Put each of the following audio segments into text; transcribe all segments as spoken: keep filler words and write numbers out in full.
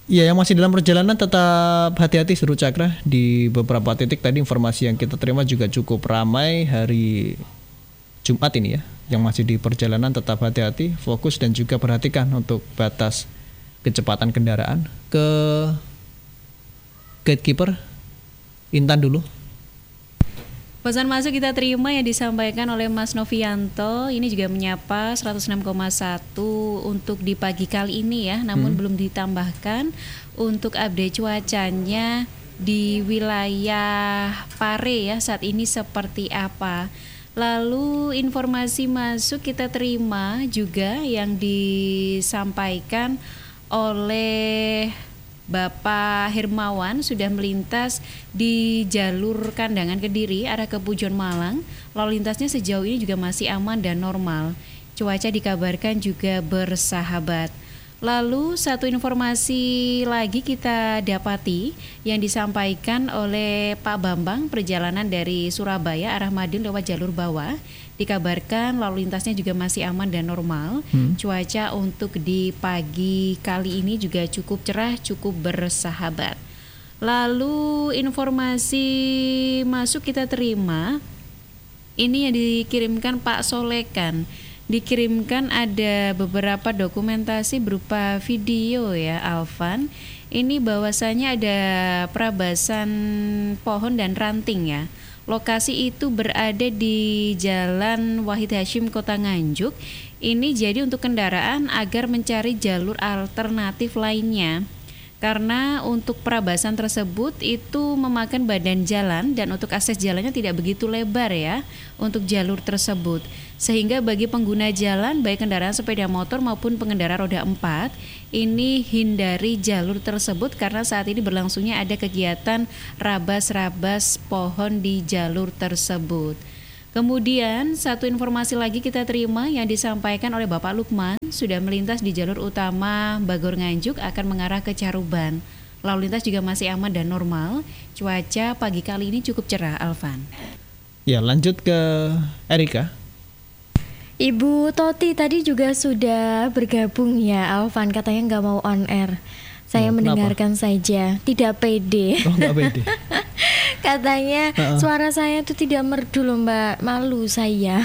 Iya, yang masih dalam perjalanan tetap hati-hati Seru Cakra. Di beberapa titik tadi informasi yang kita terima juga cukup ramai hari Jumat ini ya. Yang masih di perjalanan tetap hati-hati, fokus dan juga perhatikan untuk batas kecepatan kendaraan. Ke gatekeeper Intan dulu. Pesan masuk kita terima yang disampaikan oleh Mas Novianto. Ini juga menyapa seratus enam koma satu untuk di pagi kali ini ya. Namun hmm. belum ditambahkan untuk update cuacanya di wilayah Pare ya saat ini seperti apa. Lalu informasi masuk kita terima juga yang disampaikan oleh Bapak Hermawan sudah melintas di jalur Kandangan Kediri arah ke Pujon Malang. Lalu lintasnya sejauh ini juga masih aman dan normal. Cuaca dikabarkan juga bersahabat. Lalu satu informasi lagi kita dapati yang disampaikan oleh Pak Bambang, perjalanan dari Surabaya arah Madiun lewat jalur bawah. Dikabarkan lalu lintasnya juga masih aman dan normal. Hmm. Cuaca untuk di pagi kali ini juga cukup cerah, cukup bersahabat. Lalu informasi masuk kita terima. Ini yang dikirimkan Pak Solekan. Dikirimkan ada beberapa dokumentasi berupa video ya Alvan. Ini bahwasanya ada perabasan pohon dan ranting ya. Lokasi itu berada di Jalan Wahid Hashim Kota Nganjuk. Ini jadi untuk kendaraan agar mencari jalur alternatif lainnya. Karena untuk perabasan tersebut itu memakan badan jalan dan untuk akses jalannya tidak begitu lebar ya untuk jalur tersebut. Sehingga bagi pengguna jalan baik kendaraan sepeda motor maupun pengendara roda empat ini hindari jalur tersebut karena saat ini berlangsungnya ada kegiatan rabas-rabas pohon di jalur tersebut. Kemudian satu informasi lagi kita terima yang disampaikan oleh Bapak Lukman sudah melintas di jalur utama Bagor Nganjuk akan mengarah ke Caruban. Lalu lintas juga masih aman dan normal. Cuaca pagi kali ini cukup cerah, Alvan. Ya, lanjut ke Erika. Ibu Toti tadi juga sudah bergabung ya, Alvan, katanya nggak mau on air. Saya oh, mendengarkan kenapa? Saja, tidak pede. Oh, nggak pede. Katanya uh-uh. suara saya itu tidak merdu loh Mbak, malu saya.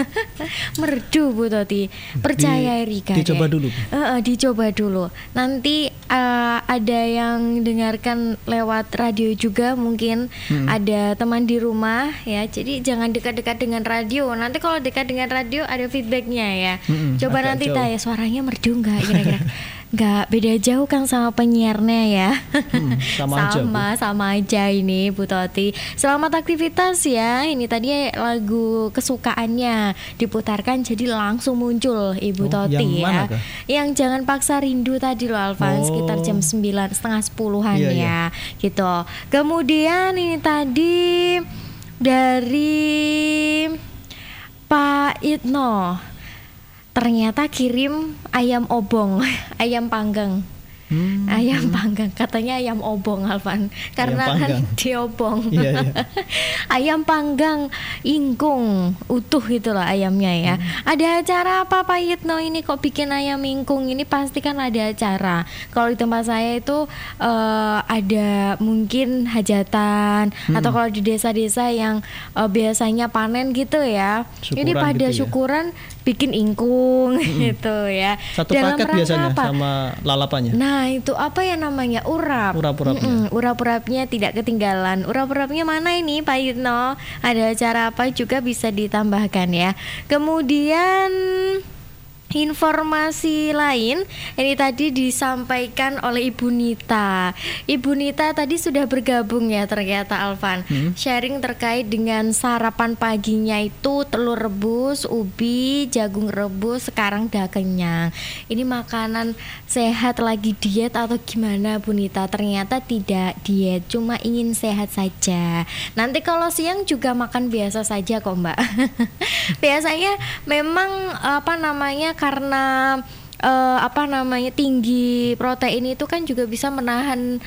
Merdu Bu Toti, percaya Di, Rika. Dicoba deh. dulu. Uh, uh, dicoba dulu. Nanti uh, ada yang dengarkan lewat radio juga mungkin hmm. ada teman di rumah ya. Jadi jangan dekat-dekat dengan radio. Nanti kalau dekat dengan radio ada feedbacknya ya. Hmm, Coba nanti tanya suaranya merdu nggak kira-kira. Nggak beda jauh kan sama penyiarnya ya. hmm, sama, sama aja, sama aja ini Bu Toti. Selamat aktivitas ya. Ini tadi lagu kesukaannya diputarkan jadi langsung muncul Ibu oh, Toti yang ya. Manakah? Yang jangan paksa rindu tadi loh Alvan, oh. sekitar jam sembilan setengah sepuluhan iya, ya iya. gitu. Kemudian ini tadi dari Pak Itno, ternyata kirim ayam obong, ayam panggang. Hmm, ayam hmm. panggang, katanya ayam obong Alvan, karena kan diobong. Iya, iya. Ayam panggang ingkung utuh itulah ayamnya ya. Hmm. Ada acara apa Pak Yitno ini kok bikin ayam ingkung? Ini pasti kan ada acara. Kalau di tempat saya itu uh, ada mungkin hajatan hmm. atau kalau di desa-desa yang uh, biasanya panen gitu ya. Syukuran ini pada gitu syukuran ya? Bikin ingkung hmm. gitu ya. Satu dalam paket biasanya apa? Sama lalapannya. Nah itu apa ya namanya, urap. Urap-urapnya. Urap-urapnya tidak ketinggalan. Urap-urapnya mana ini Pak Yitno? Ada acara apa juga bisa ditambahkan ya. Kemudian informasi lain ini tadi disampaikan oleh Ibu Nita. Ibu Nita tadi sudah bergabung ya ternyata Alvan. Hmm. Sharing terkait dengan sarapan paginya itu telur rebus, ubi, jagung rebus, sekarang udah kenyang. Ini makanan sehat lagi diet atau gimana Bu Nita? Ternyata tidak diet, cuma ingin sehat saja. Nanti kalau siang juga makan biasa saja kok Mbak. Biasanya memang apa namanya karena uh, apa namanya tinggi protein itu kan juga bisa menahan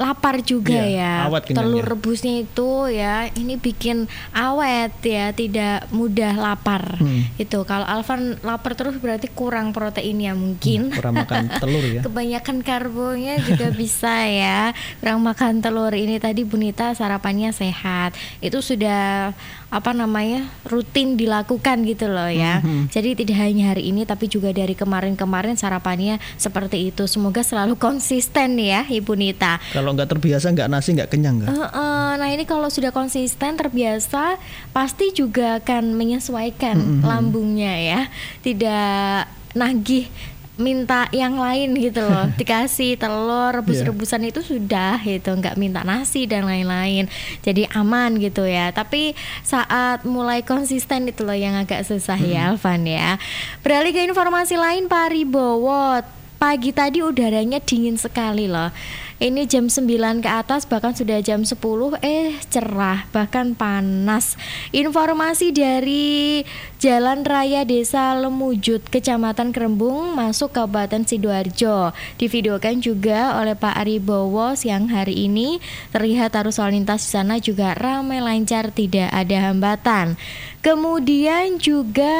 lapar juga Iya, ya. awet kenyangnya. Telur rebusnya itu ya, ini bikin awet ya, tidak mudah lapar. Hmm. Itu kalau Alvan lapar terus berarti kurang proteinnya mungkin. Kurang makan telur ya. Kebanyakan karbonya juga bisa ya. Kurang makan telur. Ini tadi Bunita sarapannya sehat. Itu sudah apa namanya rutin dilakukan gitu loh ya. Mm-hmm. Jadi tidak hanya hari ini tapi juga dari kemarin-kemarin sarapannya seperti itu. Semoga selalu konsisten ya Ibu Nita. Kalau nggak terbiasa nggak nasi nggak kenyang nggak? Uh, uh, nah ini kalau sudah konsisten terbiasa pasti juga akan menyesuaikan Mm-hmm. lambungnya ya. Tidak nagih minta yang lain gitu loh. Dikasih telur rebus-rebusan itu sudah gitu, nggak minta nasi dan lain-lain. Jadi aman gitu ya. Tapi saat mulai konsisten itu loh yang agak susah hmm. ya Alvan ya. Beralih ke informasi lain Pak Ribowo. Pagi tadi udaranya dingin sekali loh. Ini jam sembilan ke atas bahkan sudah jam sepuluh eh cerah bahkan panas. Informasi dari Jalan Raya Desa Lemujut Kecamatan Kerembung masuk Kabupaten Sidoarjo. Divideokan juga oleh Pak Aribowo siang hari ini. Terlihat arus lalu lintas di sana juga ramai lancar, tidak ada hambatan. Kemudian juga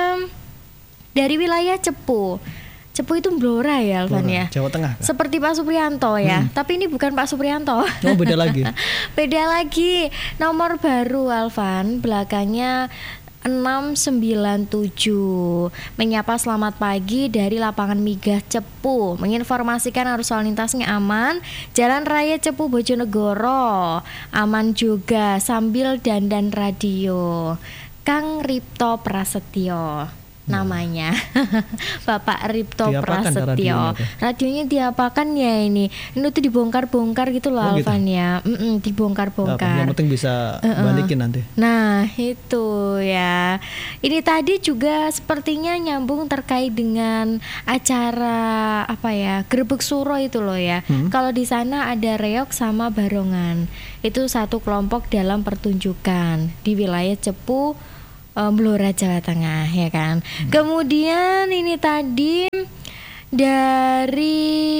dari wilayah Cepu. Cepu itu Blora ya Alvan ya. Jawa Tengah kan? Seperti Pak Supriyanto ya. Hmm. Tapi ini bukan Pak Supriyanto. Oh beda lagi. Beda lagi. Nomor baru Alvan, belakangnya enam sembilan tujuh. Menyapa selamat pagi dari lapangan Migah Cepu. Menginformasikan arus lalu lintasnya aman. Jalan Raya Cepu Bojonegoro aman juga sambil dandan radio. Kang Ripto Prasetyo namanya. Bapak Ripto Diapakan Prasetyo. radionya, Radionya diapakan ya ini? Ini tuh dibongkar-bongkar gitu loh Oh, gitu? Alvan ya. Mm-mm, Apa, dibongkar-bongkar. yang penting bisa Uh-uh. balikin nanti. Nah itu ya. Ini tadi juga sepertinya nyambung terkait dengan acara apa ya, Grebek Suro itu loh ya. Hmm. Kalau di sana ada reok sama barongan. Itu satu kelompok dalam pertunjukan di wilayah Cepu, um, Blora Jawa Tengah ya kan. Hmm. Kemudian ini tadi dari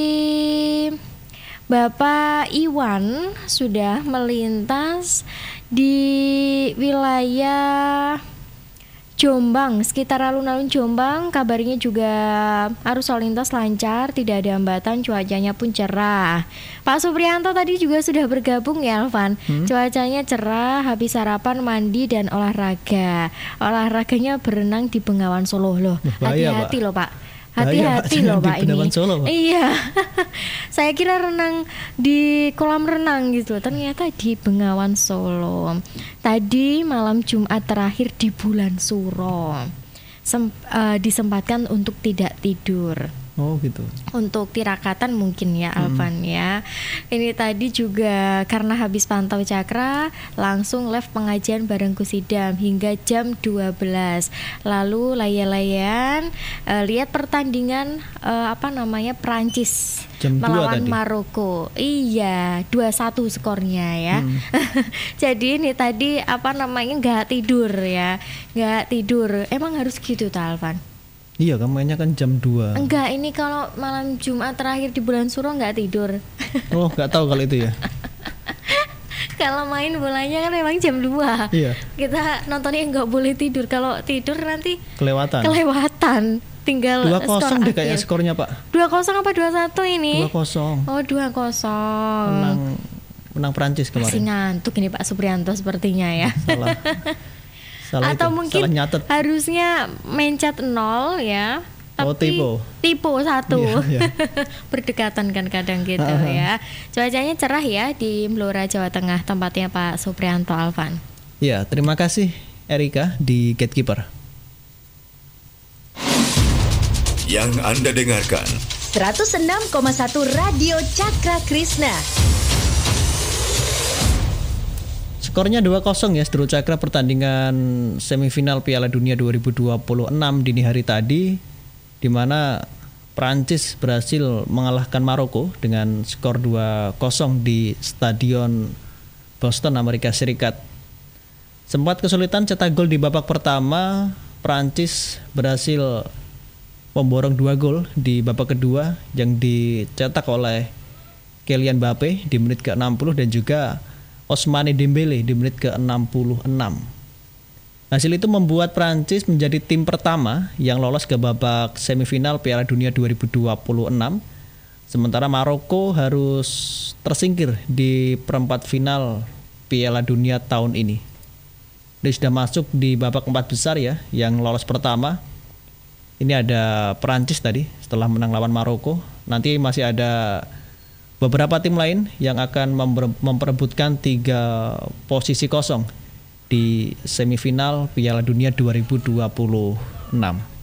Bapak Iwan sudah melintas di wilayah Jombang, sekitar alun-alun Jombang. Kabarnya juga arus lalu lintas lancar, tidak ada hambatan, cuacanya pun cerah. Pak Supriyanto tadi juga sudah bergabung ya Alvan. hmm? Cuacanya cerah, habis sarapan, mandi dan olahraga. Olahraganya berenang di Bengawan Solo loh. Bahaya, hati-hati Pak. loh Pak. Bahaya, Hati-hati Pak. loh Di Pak Bengawan ini. Solo, Pak. Iya. Saya kira renang di kolam renang gitu. Ternyata di Bengawan Solo. Tadi malam Jumat terakhir di bulan Suro. Sem- uh, disempatkan untuk tidak tidur. Oh gitu. Untuk tirakatan mungkin ya Alvan ya. Ini tadi juga karena habis pantau cakra langsung live pengajian bareng Kusidam hingga jam dua belas. Lalu laya-layan uh, lihat pertandingan uh, apa namanya Prancis Jam dua melawan tadi. Maroko. Iya, dua satu skornya ya. Hmm. Jadi ini tadi apa namanya nggak tidur ya. Nggak tidur. Emang harus gitu ta Alvan? Iya, kamu mainnya kan jam dua. Enggak, ini kalau malam Jumat terakhir di bulan Suro nggak tidur. Oh, nggak tahu kalau itu ya. Kalau main bolanya kan memang jam dua. Iya. Kita nontonnya nggak boleh tidur. Kalau tidur nanti Kelewatan. kelewatan. Tinggal dua skor kosong deh kayaknya akhir. skornya, Pak. dua kosong apa dua satu ini? dua kosong. Oh, dua kosong. Menang menang Prancis Masih kemarin. ngantuk ini Pak Supriyanto sepertinya ya. Salah. Salah Atau itu. mungkin Salah nyatet. harusnya mencet nol ya. Oh, Tapi tipe. tipe satu. Iya, iya. Berdekatan kan kadang gitu Uh-huh. ya. Cuacanya cerah ya di Blora Jawa Tengah, tempatnya Pak Supriyanto Alvan. Ya, terima kasih Erika di Gatekeeper. Yang Anda dengarkan seratus enam koma satu Radio Cakra Krishna. Skornya dua kosong ya Seteru Cakra, pertandingan semifinal Piala Dunia dua ribu dua puluh enam dini hari tadi, di mana Prancis berhasil mengalahkan Maroko dengan skor dua kosong di Stadion Boston, Amerika Serikat. Sempat kesulitan cetak gol di babak pertama, Prancis berhasil memborong dua gol di babak kedua yang dicetak oleh Kylian Mbappe di menit ke enam puluh dan juga Ousmane Dembele di menit ke enam puluh enam. Hasil itu membuat Prancis menjadi tim pertama yang lolos ke babak semifinal Piala Dunia dua ribu dua puluh enam. Sementara Maroko harus tersingkir di perempat final Piala Dunia tahun ini. Dia sudah masuk di babak empat besar ya, yang lolos pertama. Ini ada Prancis tadi setelah menang lawan Maroko. Nanti masih ada beberapa tim lain yang akan memperebutkan tiga posisi kosong di semifinal Piala Dunia dua ribu dua puluh enam.